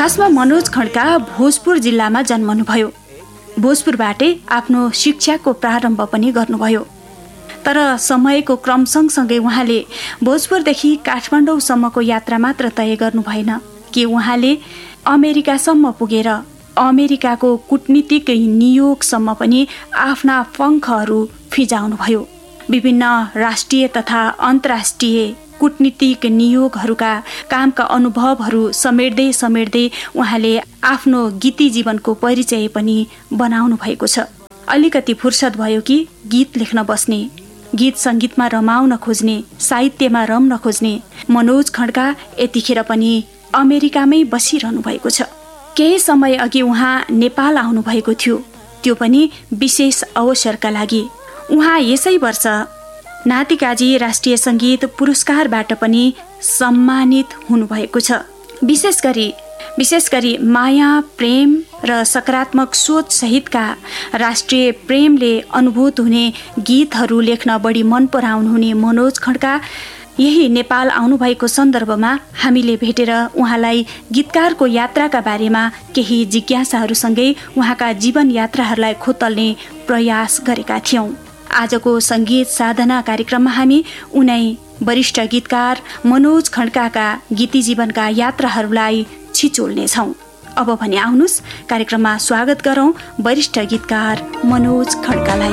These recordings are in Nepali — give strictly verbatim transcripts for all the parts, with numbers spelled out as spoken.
खासमा मनोज खड्का भोजपुर जिल्लामा जन्मनुभयो। भोजपुरबाटै आफ्नो शिक्षाको प्रारम्भ पनि गर्नुभयो। तर समयको क्रम सँगसँगै उहाँले भोजपुरदेखि काठमाडौँसम्मको यात्रा मात्र तय गर्नु भएन कि उहाँले अमेरिकासम्म पुगेर अमेरिकाको कूटनीतिक नियोगसम्म पनि आफ्ना पङ्खहरू फिजाउनुभयो। विभिन्न राष्ट्रिय तथा अन्तर्राष्ट्रिय कूटनीतिक नियोगहरूका कामका अनुभवहरू समेट्दै समेट्दै उहाँले आफ्नो गीती जीवनको परिचय पनि बनाउनु भएको छ। अलिकति फुर्सद भयो कि गीत लेख्न बस्ने, गीत सङ्गीतमा रमाउन खोज्ने, साहित्यमा रम्न खोज्ने मनोज खड्का यतिखेर पनि अमेरिकामै बसिरहनु भएको छ। केही समय अघि उहाँ नेपाल आउनुभएको थियो, त्यो पनि विशेष अवसरका लागि। उहाँ यसै वर्ष नातिकाजी राष्ट्रिय सङ्गीत पुरस्कारबाट पनि सम्मानित हुनुभएको छ। विशेष गरी विशेष गरी माया, प्रेम र सकारात्मक सोच सहितका राष्ट्रिय प्रेमले अनुभूत हुने गीतहरू लेख्न बढी मन पराउनुहुने मनोज खड्का यही नेपाल आउनुभएको सन्दर्भमा हामीले भेटेर उहाँलाई गीतकारको यात्राका बारेमा केही जिज्ञासाहरूसँगै उहाँका जीवन यात्राहरूलाई खोतल्ने प्रयास गरेका थियौँ। आजको सङ्गीत साधना कार्यक्रममा हामी उनै वरिष्ठ गीतकार मनोज खड्काका गीती जीवनका यात्राहरूलाई छिचोल्नेछौँ। अब भने आउनुहोस् कार्यक्रममा स्वागत गरौँ वरिष्ठ गीतकार मनोज खड्कालाई।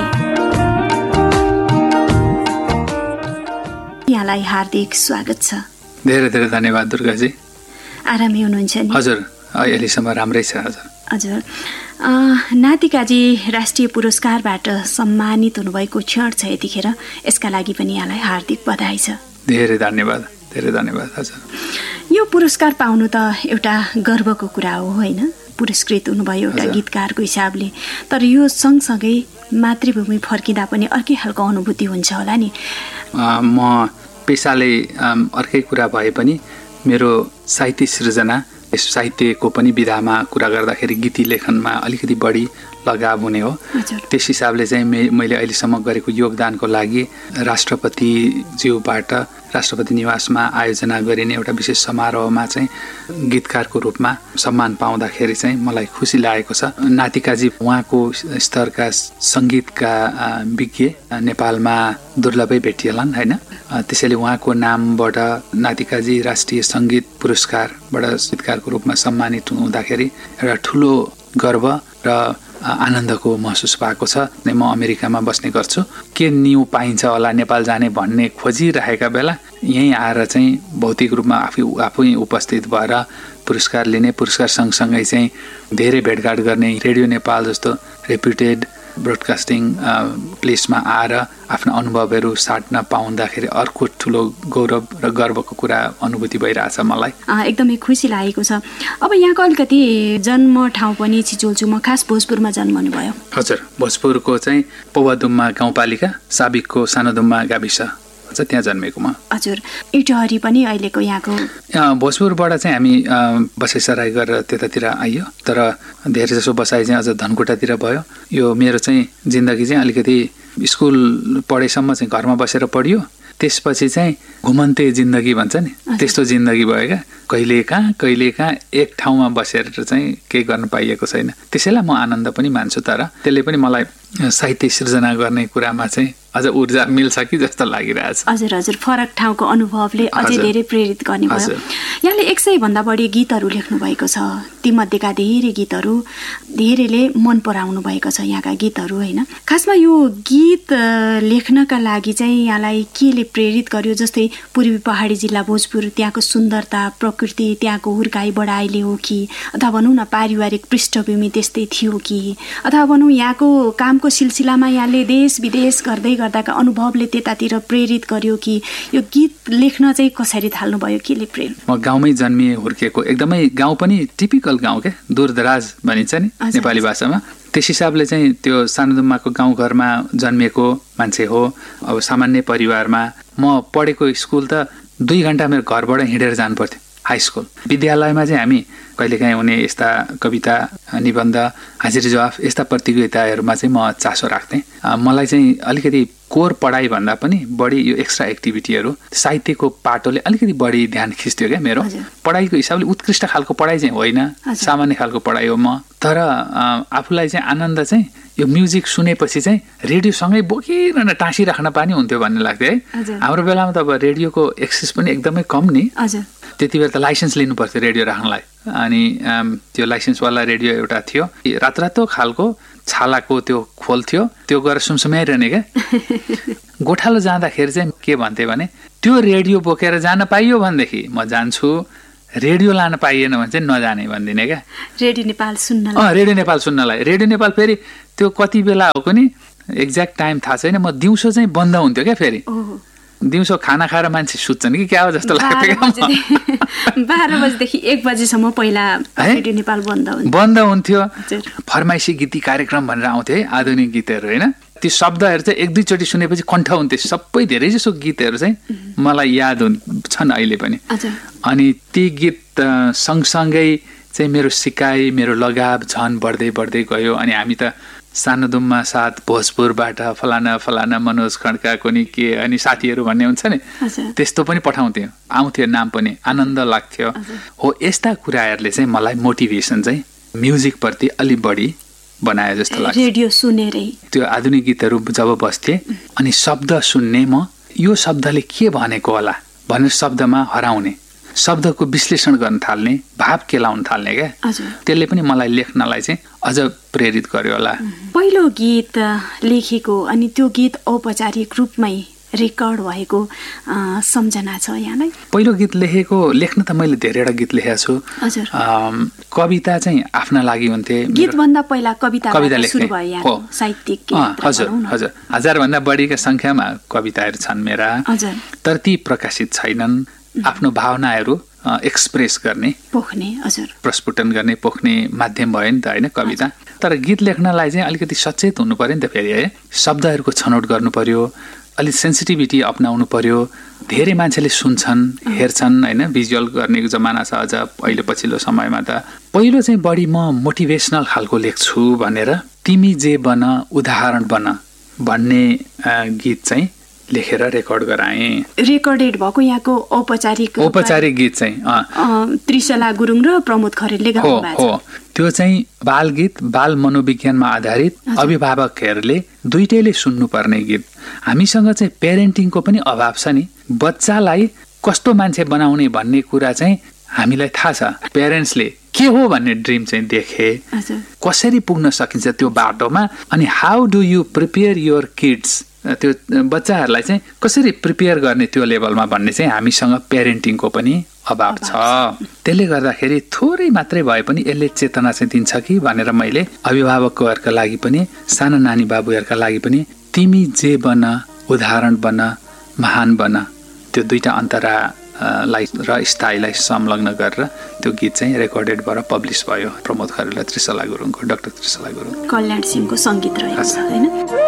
यहाँलाई हार्दिक स्वागत छ। धेरै धेरै धन्यवाद दुर्गाजी। आरामै हुनुहुन्छ नि? हजुर, अहिलेसम्म राम्रै छ। हजुर हजुर नातिकाजी राष्ट्रिय पुरस्कारबाट सम्मानित हुनुभएको क्षण छ यतिखेर, यसका लागि पनि यहाँलाई हार्दिक बधाई छ। धेरै धन्यवाद, धेरै धन्यवाद। हजुर, यो पुरस्कार पाउनु त एउटा गर्वको कुरा हो होइन? पुरस्कृत हुनुभयो एउटा गीतकारको हिसाबले, तर यो सँगसँगै मातृभूमि फर्किँदा पनि अर्कै खालको अनुभूति हुन्छ होला नि? म पेसाले अर्कै कुरा भए पनि मेरो साहित्य सृजना, साहित्यको पनि विधामा कुरा गर्दाखेरि गीती लेखनमा अलिकति बढी लगाव हुने हो। त्यस हिसाबले चाहिँ मे मैले अहिलेसम्म गरेको योगदानको लागि राष्ट्रपतिज्यूबाट राष्ट्रपति निवासमा आयोजना गरिने एउटा विशेष समारोहमा चाहिँ गीतकारको रूपमा सम्मान पाउँदाखेरि चाहिँ मलाई खुसी लागेको छ। नातिकाजी उहाँको स्तरका सङ्गीतका विज्ञ नेपालमा दुर्लभै भेटिएलान् होइन? त्यसैले उहाँको नामबाट नातिकाजी राष्ट्रिय सङ्गीत पुरस्कारबाट गीतकारको रूपमा सम्मानित हुँदाखेरि एउटा ठुलो गर्व र आनन्दको महसुस भएको छ। म अमेरिकामा बस्ने गर्छु, के न्यू पाइन्छ होला नेपाल जाने भन्ने खोजिरहेका बेला यहीँ आएर चाहिँ भौतिक रूपमा आफै आफै उपस्थित भएर पुरस्कार लिने, पुरस्कार सँगसँगै चाहिँ धेरै भेटघाट गर्ने रेडियो नेपाल जस्तो रेप्युटेड ब्रोडकास्टिङ प्लेसमा आएर आफ्ना अनुभवहरू साट्न पाउँदाखेरि अर्को ठुलो गौरव र गर्वको कुरा अनुभूति भइरहेछ मलाई। एकदमै खुसी लागेको छ। अब यहाँको अलिकति जन्म ठाउँ पनि छिचोल्छु म। खास भोजपुरमा जन्मनु भयो? हजुर, भोजपुरको चाहिँ पौवादुम्मा गाउँपालिका साबिकको सानोदुम्मा गाविस त्यहाँ जन्मेको म। हजुर, इटहरी पनि अहिलेको यहाँको? भोजपुरबाट चाहिँ हामी बसाइसराई गरेर त्यतातिर आइयो, तर धेरै जसो बसाइ चाहिँ अझ धनकुटातिर भयो। यो मेरो चाहिँ जिन्दगी चाहिँ अलिकति स्कुल पढेसम्म चाहिँ घरमा बसेर पढियो, त्यसपछि चाहिँ घुमन्ते जिन्दगी भन्छ नि त्यस्तो जिन्दगी भयो क्या। कहिले कहाँ कहिले कहाँ एक ठाउँमा बसेर चाहिँ केही गर्न पाइएको छैन। त्यसैलाई म आनन्द पनि मान्छु, तर त्यसले पनि मलाई साहित्य सृजना गर्ने कुरामा चाहिँ अझ ऊर्जा मिल्छ कि जस्तो लागिरहेछ। हजुर हजुर, फरक ठाउँको अनुभवले अझै धेरै प्रेरित गर्ने भयो। यहाँले एक सय भन्दा बढी गीतहरू लेख्नु भएको छ, तीमध्येका धेरै गीतहरू धेरैले मन पराउनु भएको छ यहाँका गीतहरू होइन? खासमा यो गीत लेख्नका लागि चाहिँ यहाँलाई केले प्रेरित गर्यो? जस्तै पूर्वी पहाडी जिल्ला भोजपुर, त्यहाँको सुन्दरता, प्रकृति, त्यहाँको हुर्काई बढाइले हो कि, अथवा भनौँ न पारिवारिक पृष्ठभूमि त्यस्तै थियो कि, अथवा भनौँ यहाँको कामको सिलसिलामा यहाँले देश विदेश गर्दै गर्दाका अनुभवले त्यतातिर प्रेरित गर्यो कि? यो गीत लेख्न चाहिँ कसरी थाल्नुभयो, केले प्रेरित? म गाउँमै जन्मिए हुर्किएको, एकदमै गाउँ पनि टिपिकल गाउँ क्या, दूरदराज भनिन्छ नि नेपाली भाषामा। त्यस हिसाबले चाहिँ त्यो सानोदुम्माको गाउँघरमा जन्मिएको मान्छे हो। अब सामान्य परिवारमा म पढेको स्कुल त दुई घन्टा मेरो घरबाट हिँडेर जानु पर्थ्यो हाई स्कुल विद्यालयमा चाहिँ हामी कहिलेकाहीँ हुने यस्ता कविता निबन्ध हाजिरी जवाफ यस्ता प्रतियोगिताहरूमा चाहिँ म चासो राख्थेँ। मलाई चाहिँ अलिकति कोर पढाइ भन्दा पनि बढी यो एक्स्ट्रा एक्टिभिटीहरू साहित्यको पाटोले अलिकति बढी ध्यान खिच्थ्यो क्या मेरो। पढाइको हिसाबले उत्कृष्ट खालको पढाइ चाहिँ होइन, सामान्य खालको पढाइ हो म। तर आफूलाई चाहिँ आनन्द चाहिँ यो म्युजिक सुनेपछि चाहिँ रेडियोसँगै बोकिरहन टाँसिराख्न पानी हुन्थ्यो भन्ने लाग्थ्यो है। हाम्रो बेलामा त अब रेडियोको एक्सेस पनि एकदमै कम नि। त्यति बेला त लाइसेन्स लिनु पर्थ्यो रेडियो राख्नलाई। अनि त्यो लाइसेन्सवाला रेडियो एउटा थियो, रातरातो खालको छालाको त्यो खोल थियो, त्यो गएर सुमसुमाइरहने क्या। गोठालो जाँदाखेरि चाहिँ के भन्थे भने त्यो रेडियो बोकेर जान पाइयो भनेदेखि म जान्छु, रेडियो लान पाइएन भने चाहिँ नजाने भनिदिने क्या। रेडियो नेपाल सुन्न अँ रेडियो नेपाल सुन्नलाई। रेडियो नेपाल फेरि त्यो कति बेला हो पनि एक्ज्याक्ट टाइम थाहा छैन। म दिउँसो चाहिँ बन्द हुन्थ्यो क्या। फेरि दिउँसो खाना खाएर मान्छे सुत्छन् कि क्या हो जस्तो लाग्थ्यो क्या। बाह्र बजीदेखि एक बजीसम्म पहिला रेडियो नेपाल बन्द हुन्थ्यो बन्द हुन्थ्यो फरमाइसी गीती कार्यक्रम भनेर आउँथ्यो है, आधुनिक गीतहरू होइन। ती शब्दहरू चाहिँ एक दुईचोटि सुनेपछि कण्ठ हुन्थ्यो। सबै धेरै जसो गीतहरू चाहिँ मलाई याद छन् अहिले पनि। अनि ती गीत सँगसँगै चाहिँ मेरो सिकाइ मेरो लगाव झन् बढ्दै बढ्दै गयो। अनि हामी त सानो दुममा साथ भोजपुरबाट फलाना फलाना मनोज खड्का कोनी के अनि साथीहरू भन्ने हुन्छ नि, त्यस्तो पनि पठाउँथ्यो, आउँथ्यो नाम पनि, आनन्द लाग्थ्यो। हो यस्ता कुराहरूले चाहिँ मलाई मोटिभेसन चाहिँ म्युजिकप्रति अलि बढी बनायो जस्तो लाग्छ। रेडियो सुनेरै त्यो आधुनिक गीतहरू जब बस्थेँ अनि शब्द सुन्ने, म यो शब्दले के भनेको होला भनेर शब्दमा हराउने, शब्दको विश्लेषण गर्न थाल्ने, भाव केलाउन थाल्ने क्या। त्यसले पनि मलाई लेख्नलाई चाहिँ अझ प्रेरित गर्यो होला। पहिलो गीत लेखेको अनि त्यो गीत औपचारिक रूपमै रेकर्ड भएको सम्झना छ यहाँलाई? पहिलो गीत लेखेको, लेख्न त मैले धेरैवटा गीत लेखेको छु। कविता चाहिँ आफ्ना लागि हुन्थे। गीतभन्दा पहिला कविता कविता लेख्ने हो साहित्यिक। हजुर हजुर हजारभन्दा बढीका संख्यामा कविताहरू छन् मेरा, तर ती प्रकाशित छैनन्। आफ्नो भावनाहरू एक्सप्रेस गर्ने, पोख्ने, हजुर प्रस्फुटन गर्ने पोख्ने माध्यम भयो नि त होइन कविता। तर गीत लेख्नलाई चाहिँ अलिकति सचेत हुनु पर्यो नि त फेरि है। शब्दहरूको छनौट गर्नु पर्यो, अलिक सेन्सिटिभिटी अपनाउनु पर्यो। धेरै मान्छेले सुन्छन् हेर्छन् होइन, भिजुअल गर्ने जमाना छ अझ अहिले पछिल्लो समयमा त। पहिलो चाहिँ बढी म मोटिभेसनल खालको लेख्छु भनेर तिमी जे बन उदाहरण बन भन्ने गीत चाहिँ लेखेर रेकर्ड गराएँ। रेकर्डेड भएको यहाँको औपचारिक औपचारिक गीत चाहिँ त्रिशला गुरुङ र प्रमोद खरेलले गाउनु भएको हो। त्यो चाहिँ बाल गीत, बाल मनोविज्ञानमा आधारित, अभिभावकहरूले दुईटैले सुन्नुपर्ने गीत। हामीसँग चाहिँ पेरेन्टिङको पनि अभाव छ नि, बच्चालाई कस्तो मान्छे बनाउने भन्ने कुरा चाहिँ हामीलाई थाहा छ। पेरेन्ट्सले के हो भन्ने ड्रिम चाहिँ देखे, कसरी पुग्न सकिन्छ त्यो बाटोमा, अनि how do you prepare your kids, त्यो बच्चाहरूलाई चाहिँ कसरी प्रिपेयर गर्ने त्यो लेभलमा भन्ने चाहिँ हामीसँग पेरेन्टिङको पनि अभाव छ। त्यसले गर्दाखेरि थोरै मात्रै भए पनि यसले चेतना चाहिँ दिन्छ कि भनेर मैले अभिभावकहरूका लागि पनि साना नानी बाबुहरूका लागि पनि तिमी जे बन उदाहरण बन महान बन त्यो दुईटा अन्तरा लाई र स्थायीलाई संलग्न गरेर त्यो गीत चाहिँ रेकर्डेड भएर पब्लिस भयो। प्रमोद खरेल, त्रिशला गुरुङको, डाक्टर त्रिशला गुरुङ, कल्याण सिंहको सङ्गीत रहेको छ हैन।